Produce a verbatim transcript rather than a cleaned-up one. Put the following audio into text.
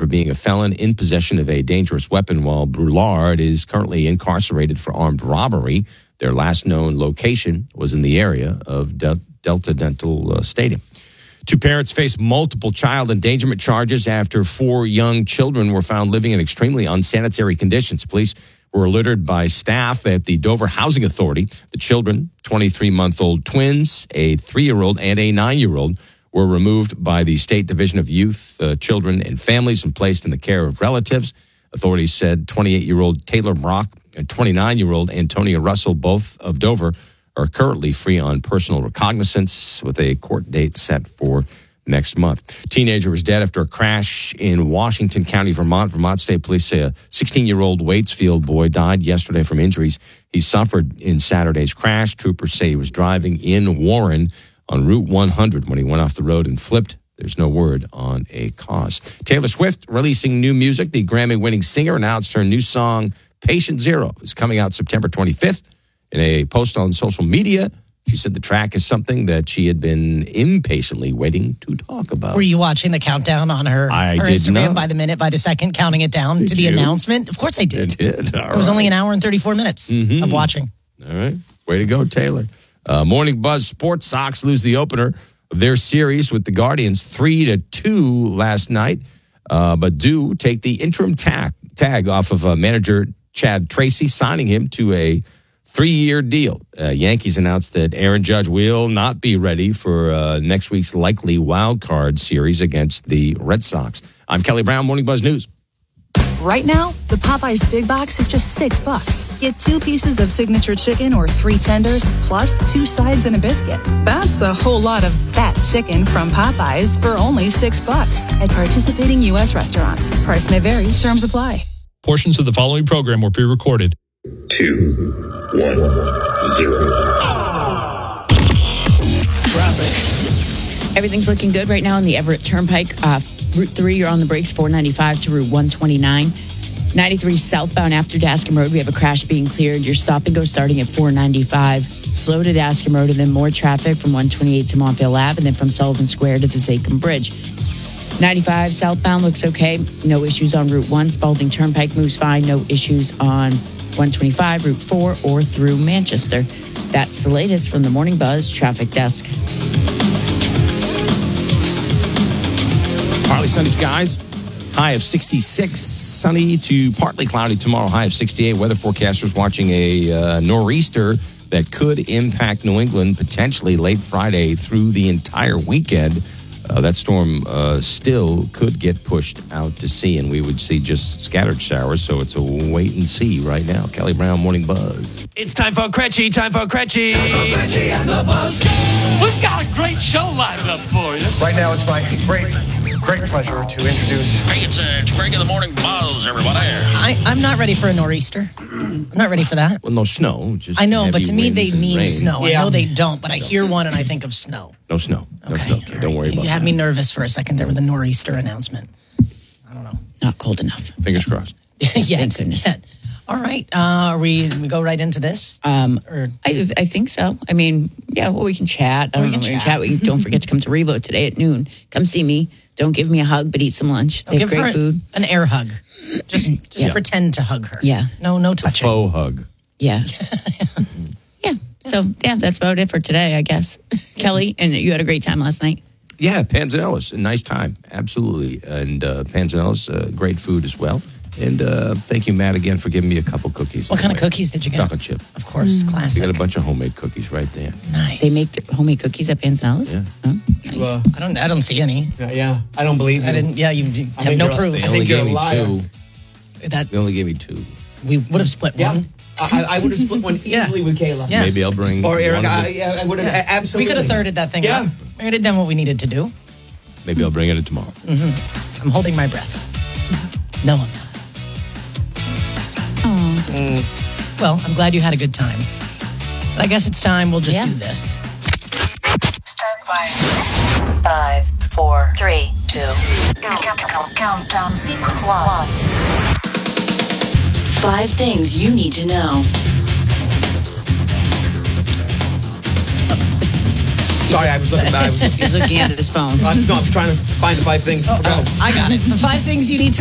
being a felon in possession of a dangerous weapon, while Broulard is currently incarcerated for armed robbery. Their last known location was in the area of Del- Delta Dental uh, Stadium. Two parents face multiple child endangerment charges after four young children were found living in extremely unsanitary conditions. Police were alerted by staff at the Dover Housing Authority. The children, twenty-three-month-old twins, a three-year-old and a nine-year-old, were removed by the State Division of Youth, uh, Children, and Families and placed in the care of relatives. Authorities said twenty-eight-year-old Taylor Brock and twenty-nine-year-old Antonia Russell, both of Dover, are currently free on personal recognizance with a court date set for next month. Teenager was dead after a crash in Washington County, Vermont. Vermont State Police say a sixteen-year-old Waitsfield boy died yesterday from injuries he suffered in Saturday's crash. Troopers say he was driving in Warren on Route one hundred when he went off the road and flipped. There's no word on a cause. Taylor Swift releasing new music. The Grammy-winning singer announced her new song, Patient Zero, is coming out September twenty-fifth. In a post on social media, she said the track is something that she had been impatiently waiting to talk about. Were you watching the countdown on her, I her did Instagram not. by the minute, by the second, counting it down Did to the you? announcement? Of course I did. I did. All it was right. only an hour and thirty-four minutes Mhm. of watching. All right. Way to go, Taylor. Uh, Morning Buzz Sports Sox lose the opener of their series with the Guardians three to two last night, uh, but do take the interim tag, tag off of uh, manager Chad Tracy, signing him to a three-year deal. Uh, Yankees announced that Aaron Judge will not be ready for uh, next week's likely wild card series against the Red Sox. I'm Kelly Brown, Morning Buzz News. Right now, the Popeyes Big Box is just six bucks. Get two pieces of signature chicken or three tenders, plus two sides and a biscuit. That's a whole lot of that chicken from Popeyes for only six bucks at participating U S restaurants. Price may vary. Terms apply. Portions of the following program were pre-recorded. Two, one, zero. Traffic. Everything's looking good right now on the Everett Turnpike. Uh, Route three, you're on the brakes, four ninety-five to Route one twenty-nine. ninety-three southbound after Daskham Road, we have a crash being cleared. Your stop and go starting at four ninety-five. Slow to Daskham Road, and then more traffic from one twenty-eight to Montvale Ave, and then from Sullivan Square to the Zachem Bridge. ninety-five southbound looks okay. No issues on Route one. Spalding Turnpike moves fine. No issues on one twenty-five, Route four, or through Manchester. That's the latest from the Morning Buzz Traffic Desk. Partly sunny skies, high of sixty-six, sunny to partly cloudy tomorrow, high of sixty-eight. Weather forecasters watching a uh, nor'easter that could impact New England potentially late Friday through the entire weekend. Uh, that storm uh, still could get pushed out to sea, and we would see just scattered showers, so it's a wait and see right now. Kelly Brown, Morning Buzz. It's time for Cretchy, time for Cretchy. Time for Cretchy and the Buzz. We've got a great show lined up for you. Right now, it's my great, great pleasure to introduce... Hey, it's, uh, it's Greg in the Morning Buzz, everybody. I, I'm not ready for a nor'easter. I'm not ready for that. Well, no snow. Just I know, but heavy to me, winds they and mean rain. snow. Yeah. I know they don't, but I hear one and I think of snow. No snow. No Okay. snow. Okay, don't worry about You had that. me nervous for a second there with the nor'easter announcement. I don't know. Not cold enough. Fingers crossed. Yet, Thank goodness. yet. All right. Uh, are we, we go right into this? Um, Or I, I think so. I mean, yeah, well, we can chat. I don't We know. can We can chat. chat. We can, don't forget to come to Revo today at noon. Come see me. Don't give me a hug, but eat some lunch. They have give her great food. an air hug. Just, just Yeah. pretend to hug her. Yeah. No, no A touching. faux hug. Yeah. yeah. So, yeah, that's about it for today, I guess. Kelly, and you had a great time last night. Yeah, Panzanellas, a nice time, absolutely. And uh, Panzanellas, uh, great food as well. And uh, thank you, Matt, again for giving me a couple cookies. What kind of cookies did you get? Chocolate chip. Of course, You classic. got a bunch of homemade cookies right there. Nice. They make the homemade cookies at Panzanella's? Yeah. Oh, nice. Uh, I don't. I don't see any. yeah, yeah, I don't believe you. I didn't. Yeah, you, you I have think no you're- proof. They I only think you're gave a me liar. two. That They only gave me two. we would have split Yeah, one. I, I would have split one Yeah. easily with Kayla. Yeah. Maybe I'll bring Or Eric, one of I, the- yeah, I would have Yeah. absolutely. We could have thirded that thing Yeah. up. We could have done what we needed to do. Maybe I'll bring it in tomorrow. I'm holding my breath. No, I'm not. Well, I'm glad you had a good time. But I guess it's time we'll just Yeah. do this. Stand by. Five, four, three, two. Count, count, count, countdown sequence one. Five things you need to know. Sorry, I was looking back. I was, He's looking at his phone. uh, no, I was trying to find the five things. Oh, I got it. The five things you need to